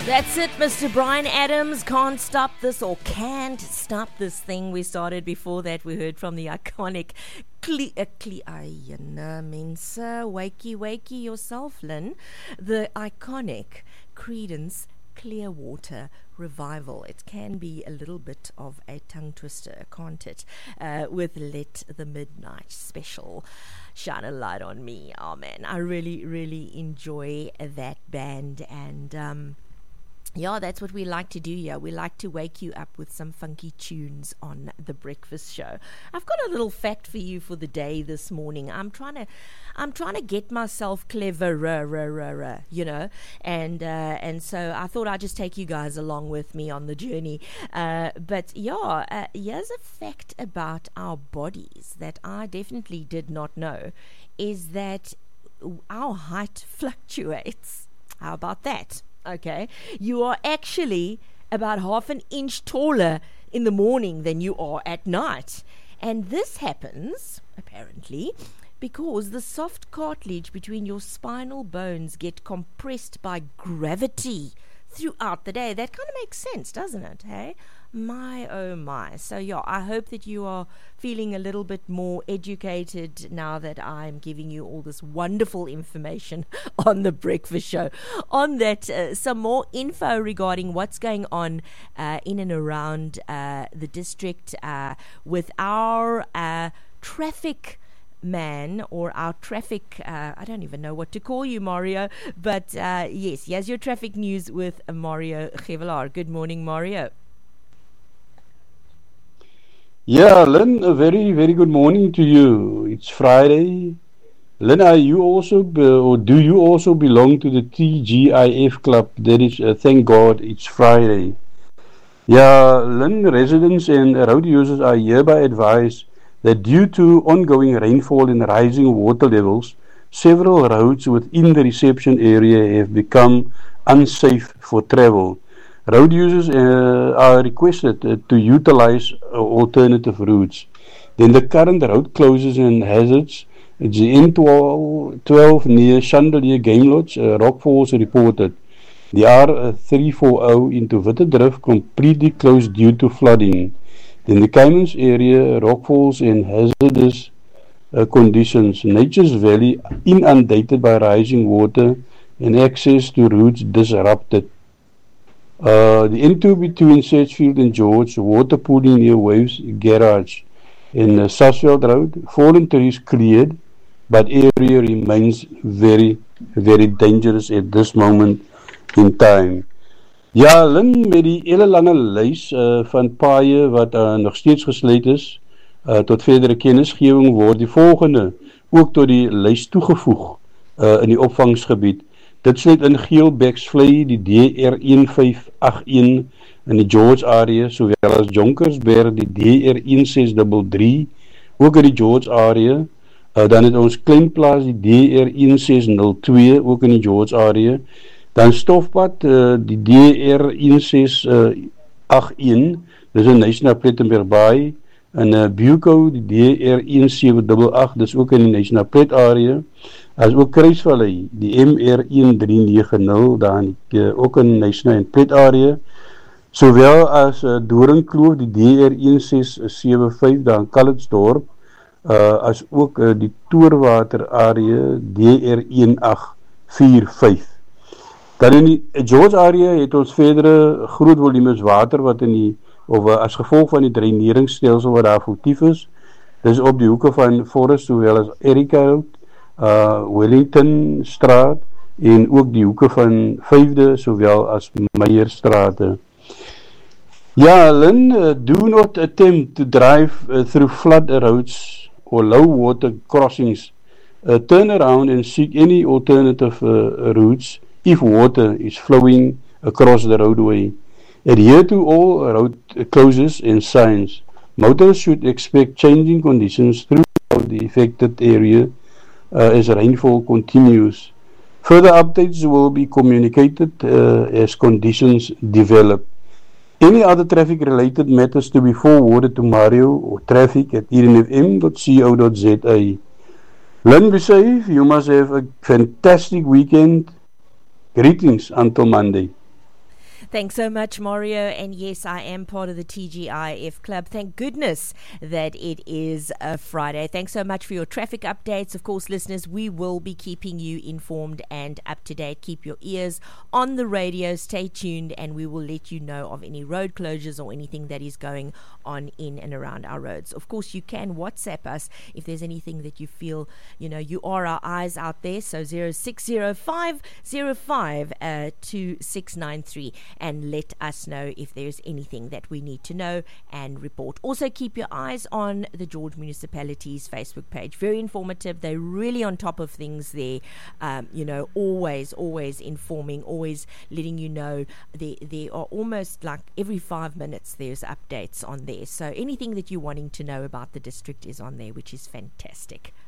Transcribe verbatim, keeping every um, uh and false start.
That's it, Mister Brian Adams. Can't stop this, or can't stop this thing we started. Before that, we heard from the iconic Cle- uh, Cle- Ayana Mensa, wakey wakey yourself, Lynn. The iconic Creedence Clearwater Revival. It can be a little bit of a tongue twister, can't it? Uh, with Let the Midnight Special shine a light on me. Oh man, I really, really enjoy that band, and um, yeah, that's what we like to do here. We like to wake you up with some funky tunes on The Breakfast Show. I've got a little fact for you for the day this morning. I'm trying to, I'm trying to get myself clever, you know, and uh, and so I thought I'd just take you guys along with me on the journey. Uh, but yeah, uh, here's a fact about our bodies that I definitely did not know, is that our height fluctuates. How about that? Okay, you are actually about half an inch taller in the morning than you are at night. And this happens, apparently, because the soft cartilage between your spinal bones get compressed by gravity throughout the day. That kind of makes sense, doesn't it? Hey, my oh my. So yeah, I hope that you are feeling a little bit more educated now that I'm giving you all this wonderful information on The Breakfast Show. On that, uh, some more info regarding what's going on uh, in and around uh, the district uh, with our uh, traffic man, or our traffic, uh, I don't even know what to call you, Mario, but uh, yes, here's your traffic news with Mario Gevelaar. Good morning, Mario. Yeah, Lynn, a very, very good morning to you. It's Friday. Lynn, are you also, be, or do you also belong to the T G I F club? That is, uh, thank God, it's Friday. Yeah, Lynn, residents and road users are hereby advised that due to ongoing rainfall and rising water levels, several roads within the reception area have become unsafe for travel. Road users uh, are requested uh, to utilize uh, alternative routes. Then the current road closures and hazards, it's the N twelve near Chandelier Game Lodge, uh, Rockfalls reported. The R three forty into Witterdrift completely closed due to flooding. In the Caymans area, rockfalls and hazardous uh, conditions, Nature's Valley inundated by rising water and access to routes disrupted. Uh, the N two between Sedgefield and George, water pooling near Waves Garage in uh, Sarsfield Road, fallen trees cleared, but area remains very, very dangerous at this moment in time. Ja, Lynn, met die hele lange lys uh, van paaie wat uh, nog steeds gesluit is, uh, tot verdere kennisgewing word die volgende ook tot die lys toegevoeg uh, in die opvangsgebied. Dit sluit in Geelbeksvlei, die D R one five eight one in die George area, sowel as Jonkersberg, die D R one six three three, ook in die George area. Uh, dan het ons Kleinplaas, die D R one six zero two, ook in die George area. Dan Stofpad, uh, die D R one six eight one, dis in National Plettenberg Bay. En uh, Buco, die D R one seven eight eight, dis ook in die National Plet area. As ook Kruisvallei, die M R one three nine zero, dan uh, ook in National Plet area. Sowel as uh, Doringkloof, die D R one six seven five, dan Calitzdorp, uh, as ook uh, die Toerwater area, D R one eight four five. Dan in die George area het ons verdere groot volumes water wat in die, of uh, as gevolg van die dreineringsstelsel wat daar voetief is. Dis op die hoeke van Forest, sowel as Erika Road, uh, Wellington straat, en ook die hoeke van vyfde, sowel as Meyerstrate. Ja, Lynn, uh, do not attempt to drive uh, through flood roads or low water crossings. Uh, turn around and seek any alternative uh, routes if water is flowing across the roadway. Adhere to all road closures and signs. Motorists should expect changing conditions throughout the affected area uh, as rainfall continues. Further updates will be communicated uh, as conditions develop. Any other traffic related matters to be forwarded to Mario or traffic at e n f m dot co dot z a. Lynn, be safe. You must have a fantastic weekend. Greetings until Monday. Thanks so much, Mario. And yes, I am part of the T G I F Club. Thank goodness that it is a Friday. Thanks so much for your traffic updates. Of course, listeners, we will be keeping you informed and up to date. Keep your ears on the radio. Stay tuned, and we will let you know of any road closures or anything that is going on in and around our roads. Of course, you can WhatsApp us if there's anything that you feel, you know, you are our eyes out there. So zero six zero five zero five two six nine three. And let us know if there's anything that we need to know and report. Also, keep your eyes on the George Municipality's Facebook page. Very informative. They're really on top of things there. Um, you know, always, always informing, always letting you know. They, they are almost like every five minutes there's updates on there. So anything that you're wanting to know about the district is on there, which is fantastic.